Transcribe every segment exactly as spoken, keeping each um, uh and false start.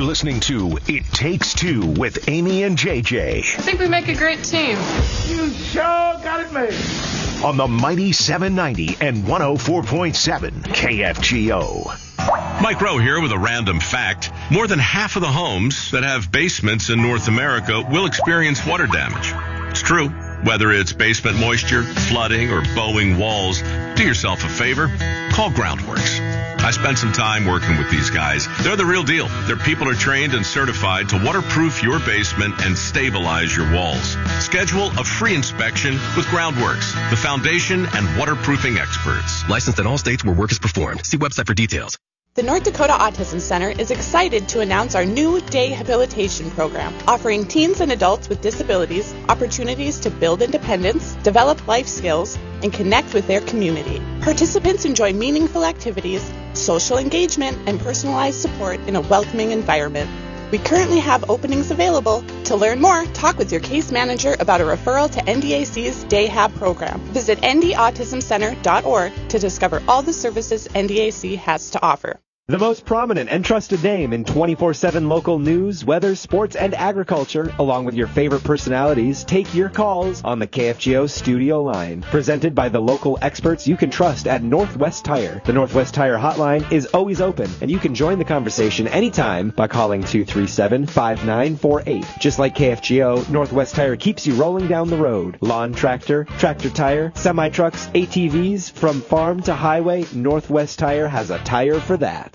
listening to It Takes Two with Amy and J J. I think we make a great team. You sure got it made. On the mighty seven ninety and one oh four point seven K F G O. Mike Rowe here with a random fact. More than half of the homes that have basements in North America will experience water damage. It's true. Whether it's basement moisture, flooding, or bowing walls, do yourself a favor. Call Groundworks. I spent some time working with these guys. They're the real deal. Their people are trained and certified to waterproof your basement and stabilize your walls. Schedule a free inspection with Groundworks, the foundation and waterproofing experts. Licensed in all states where work is performed. See website for details. The North Dakota Autism Center is excited to announce our new day habilitation program, offering teens and adults with disabilities opportunities to build independence, develop life skills, and connect with their community. Participants enjoy meaningful activities, social engagement, and personalized support in a welcoming environment. We currently have openings available. To learn more, talk with your case manager about a referral to N D A C's Day Hab program. Visit n d autism center dot org to discover all the services N D A C has to offer. The most prominent and trusted name in twenty-four seven local news, weather, sports, and agriculture, along with your favorite personalities, take your calls on the K F G O studio line. Presented by the local experts you can trust at Northwest Tire. The Northwest Tire hotline is always open, and you can join the conversation anytime by calling two three seven, five nine four eight. Just like K F G O, Northwest Tire keeps you rolling down the road. Lawn tractor, tractor tire, semi-trucks, A T Vs, from farm to highway, Northwest Tire has a tire for that.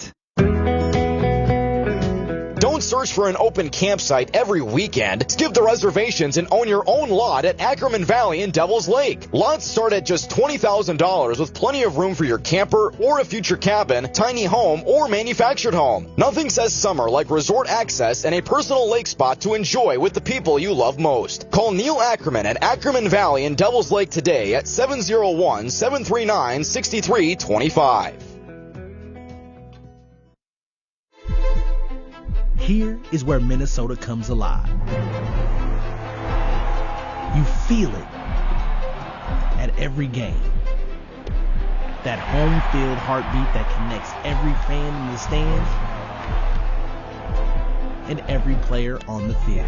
Don't search for an open campsite every weekend. Skip the reservations and own your own lot at Ackerman Valley in Devil's Lake. Lots start at just twenty thousand dollars with plenty of room for your camper or a future cabin, tiny home, or manufactured home. Nothing says summer like resort access and a personal lake spot to enjoy with the people you love most. Call Neil Ackerman at Ackerman Valley in Devil's Lake today at seven oh one, seven three nine, six three two five. Here is where Minnesota comes alive. You feel it at every game. That home field heartbeat that connects every fan in the stands and every player on the field.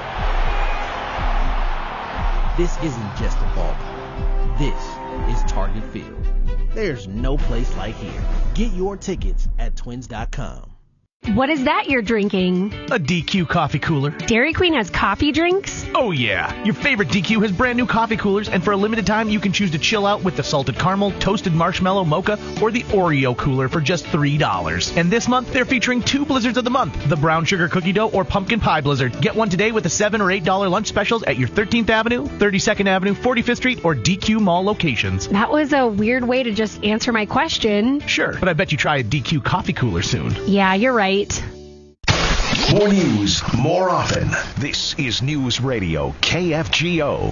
This isn't just a ballpark. This is Target Field. There's no place like here. Get your tickets at twins dot com. What is that you're drinking? A D Q coffee cooler. Dairy Queen has coffee drinks? Oh yeah. Your favorite D Q has brand new coffee coolers, and for a limited time you can choose to chill out with the salted caramel, toasted marshmallow mocha, or the Oreo cooler for just three dollars. And this month they're featuring two blizzards of the month, the brown sugar cookie dough or pumpkin pie blizzard. Get one today with the seven or eight dollar lunch specials at your thirteenth Avenue, thirty-second Avenue, forty-fifth Street, or D Q Mall locations. That was a weird way to just answer my question. Sure, but I bet you try a D Q coffee cooler soon. Yeah, you're right. More news, more often. This is News Radio K F G O.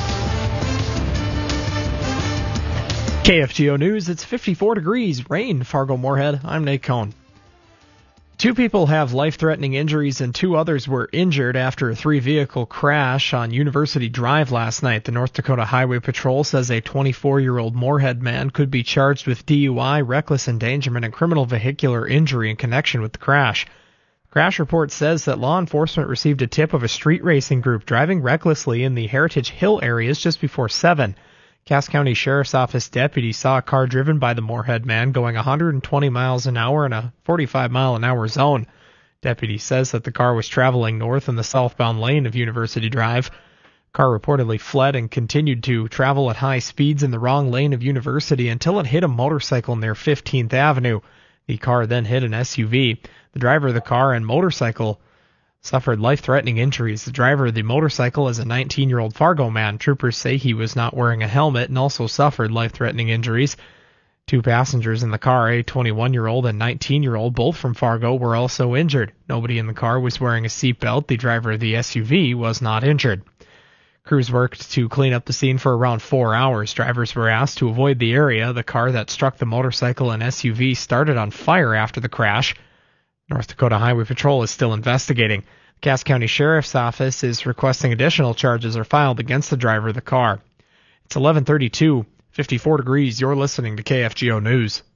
K F G O News, it's fifty-four degrees, rain, Fargo-Moorhead. I'm Nate Cohn. Two people have life-threatening injuries and two others were injured after a three-vehicle crash on University Drive last night. The North Dakota Highway Patrol says a twenty-four-year-old Moorhead man could be charged with D U I, reckless endangerment, and criminal vehicular injury in connection with the crash. Crash report says that law enforcement received a tip of a street racing group driving recklessly in the Heritage Hill areas just before seven. Cass County Sheriff's Office deputies saw a car driven by the Moorhead man going one hundred twenty miles an hour in a forty-five mile an hour zone. Deputy says that the car was traveling north in the southbound lane of University Drive. Car reportedly fled and continued to travel at high speeds in the wrong lane of University until it hit a motorcycle near fifteenth Avenue. The car then hit an S U V. The driver of the car and motorcycle suffered life-threatening injuries. The driver of the motorcycle is a nineteen-year-old Fargo man. Troopers say he was not wearing a helmet and also suffered life-threatening injuries. Two passengers in the car, a twenty-one-year-old and nineteen-year-old, both from Fargo, were also injured. Nobody in the car was wearing a seatbelt. The driver of the S U V was not injured. Crews worked to clean up the scene for around four hours. Drivers were asked to avoid the area. The car that struck the motorcycle and S U V started on fire after the crash. North Dakota Highway Patrol is still investigating. Cass County Sheriff's Office is requesting additional charges are filed against the driver of the car. It's eleven thirty-two, fifty-four degrees. You're listening to K F G O News.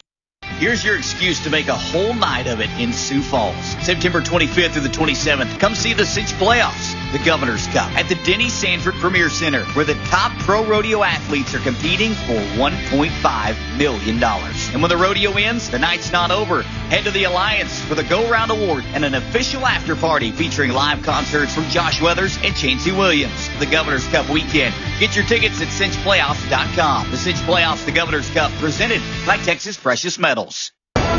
Here's your excuse to make a whole night of it in Sioux Falls. September twenty-fifth through the twenty-seventh, come see the Cinch Playoffs, the Governor's Cup, at the Denny Sanford Premier Center, where the top pro rodeo athletes are competing for one point five million dollars. And when the rodeo ends, the night's not over. Head to the Alliance for the Go Round Award and an official after party featuring live concerts from Josh Weathers and Chancey Williams. The Governor's Cup weekend. Get your tickets at cinch playoffs dot com. The Cinch Playoffs, the Governor's Cup, presented by Texas Precious Metals.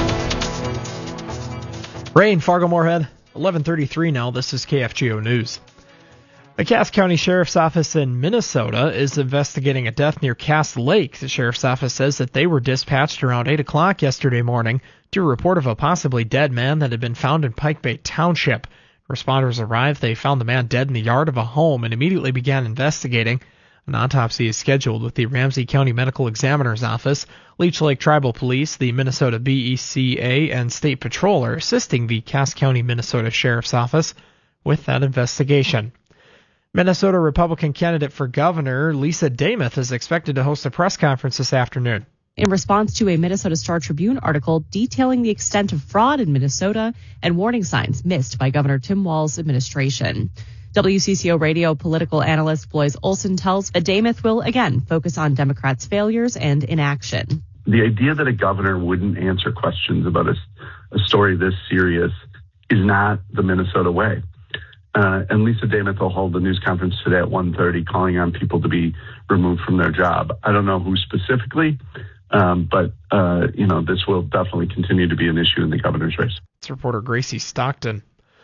Rain, Fargo Moorhead, eleven thirty-three now. This is K F G O News. The Cass County Sheriff's Office in Minnesota is investigating a death near Cass Lake. The Sheriff's Office says that they were dispatched around eight o'clock yesterday morning to a report of a possibly dead man that had been found in Pike Bay Township. Responders arrived. They found the man dead in the yard of a home and immediately began investigating. An autopsy is scheduled with the Ramsey County Medical Examiner's Office. Leech Lake Tribal Police, the Minnesota B E C A, and State Patrol are assisting the Cass County, Minnesota Sheriff's Office with that investigation. Minnesota Republican candidate for governor Lisa Demuth is expected to host a press conference this afternoon. In response to a Minnesota Star Tribune article detailing the extent of fraud in Minnesota and warning signs missed by Governor Tim Walz's administration. W C C O radio political analyst Blois Olson tells that Demuth will again focus on Democrats' failures and inaction. The idea that a governor wouldn't answer questions about a, a story this serious is not the Minnesota way. Uh, and Lisa Demuth will hold the news conference today at one thirty, calling on people to be removed from their job. I don't know who specifically, um, but, uh, you know, this will definitely continue to be an issue in the governor's race. It's reporter Gracie Stockton.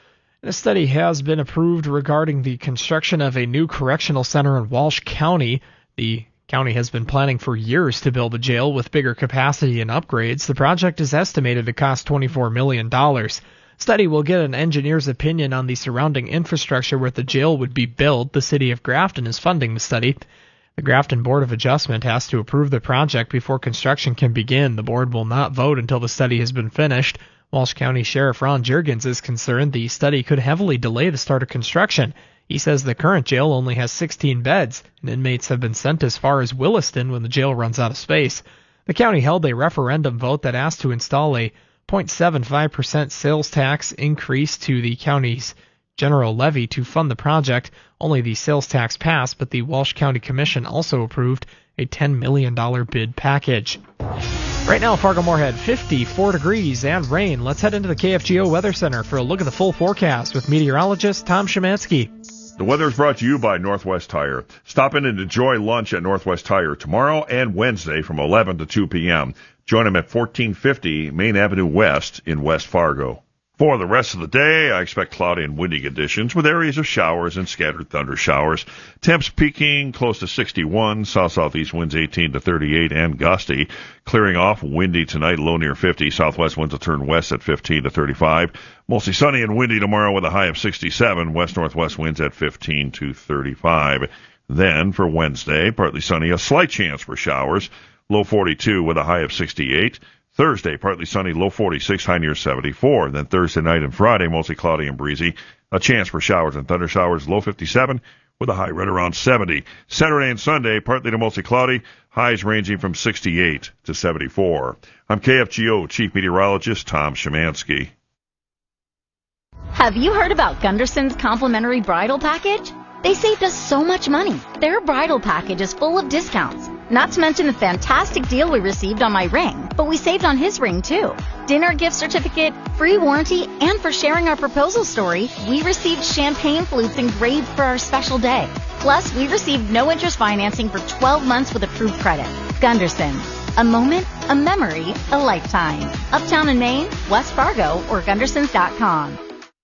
A study has been approved regarding the construction of a new correctional center in Walsh County. The county has been planning for years to build a jail with bigger capacity and upgrades. The project is estimated to cost twenty-four million dollars. Study will get an engineer's opinion on the surrounding infrastructure where the jail would be built. The city of Grafton is funding the study. The Grafton Board of Adjustment has to approve the project before construction can begin. The board will not vote until the study has been finished. Walsh County Sheriff Ron Juergens is concerned the study could heavily delay the start of construction. He says the current jail only has sixteen beds, and inmates have been sent as far as Williston when the jail runs out of space. The county held a referendum vote that asked to install a zero point seven five percent sales tax increase to the county's general levy to fund the project. Only the sales tax passed, but the Walsh County Commission also approved a ten million dollars bid package. Right now, Fargo Moorhead, fifty-four degrees and rain. Let's head into the K F G O Weather Center for a look at the full forecast with meteorologist Tom Szymanski. The weather is brought to you by Northwest Tire. Stop in and enjoy lunch at Northwest Tire tomorrow and Wednesday from eleven to two p.m. Join them at fourteen fifty Main Avenue West in West Fargo. For the rest of the day, I expect cloudy and windy conditions with areas of showers and scattered thunder showers. Temps peaking close to sixty-one, south-southeast winds eighteen to thirty-eight and gusty. Clearing off, windy tonight, low near fifty. Southwest winds will turn west at fifteen to thirty-five. Mostly sunny and windy tomorrow with a high of sixty-seven. West-northwest winds at fifteen to thirty-five. Then for Wednesday, partly sunny, a slight chance for showers. Low forty-two with a high of sixty-eight. Thursday, partly sunny, low forty-six, high near seventy-four. Then Thursday night and Friday, mostly cloudy and breezy. A chance for showers and thunder showers, low fifty-seven, with a high right around seventy. Saturday and Sunday, partly to mostly cloudy, highs ranging from sixty-eight to seventy-four. I'm K F G O Chief Meteorologist Tom Szymanski. Have you heard about Gunderson's complimentary bridal package? They saved us so much money. Their bridal package is full of discounts. Not to mention the fantastic deal we received on my ring, but we saved on his ring too. Dinner gift certificate, free warranty, and for sharing our proposal story, we received champagne flutes engraved for our special day. Plus, we received no interest financing for twelve months with approved credit. Gunderson. A moment, a memory, a lifetime. Uptown in Maine, West Fargo, or Gundersons dot com.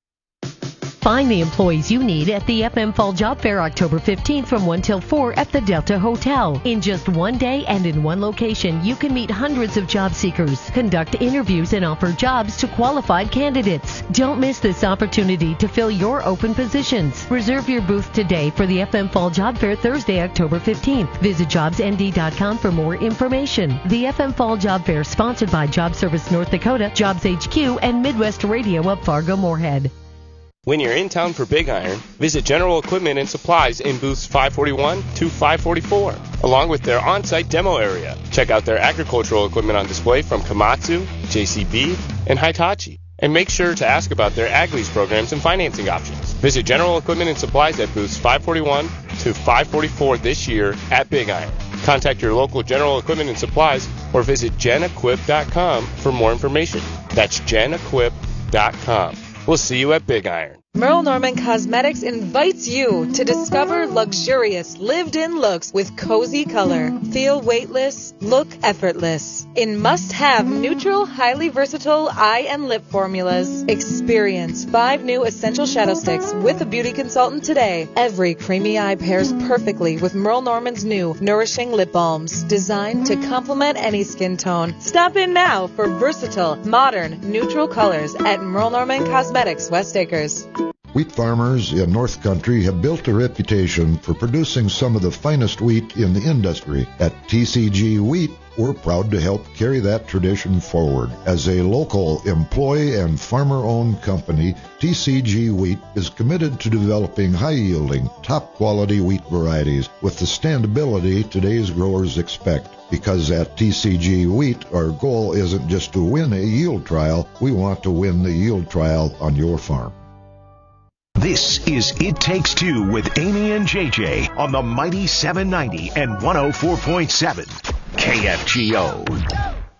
Find the employees you need at the F M Fall Job Fair October fifteenth from one till four at the Delta Hotel. In just one day and in one location, you can meet hundreds of job seekers, conduct interviews, and offer jobs to qualified candidates. Don't miss this opportunity to fill your open positions. Reserve your booth today for the F M Fall Job Fair Thursday, October fifteenth. Visit jobs n d dot com for more information. The F M Fall Job Fair sponsored by Job Service North Dakota, Jobs H Q, and Midwest Radio of Fargo Moorhead. When you're in town for Big Iron, visit General Equipment and Supplies in booths five forty-one to five forty-four, along with their on-site demo area. Check out their agricultural equipment on display from Komatsu, J C B, and Hitachi. And make sure to ask about their ag lease programs and financing options. Visit General Equipment and Supplies at booths five forty-one to five forty-four this year at Big Iron. Contact your local General Equipment and Supplies or visit gen equip dot com for more information. That's gen equip dot com. We'll see you at Big Iron. Merle Norman Cosmetics invites you to discover luxurious lived-in looks with cozy color. Feel weightless, look effortless. In must-have neutral, highly versatile eye and lip formulas. Experience five new essential shadow sticks with a beauty consultant today. Every creamy eye pairs perfectly with Merle Norman's new nourishing lip balms, designed to complement any skin tone. Stop in now for versatile, modern, neutral colors at Merle Norman Cosmetics, West Acres. Wheat farmers in North Country have built a reputation for producing some of the finest wheat in the industry. At T C G Wheat, we're proud to help carry that tradition forward. As a local employee and farmer-owned company, T C G Wheat is committed to developing high-yielding, top-quality wheat varieties with the standability today's growers expect. Because at T C G Wheat, our goal isn't just to win a yield trial, we want to win the yield trial on your farm. This is It Takes Two with Amy and J J on the Mighty seven ninety and one oh four point seven K F G O.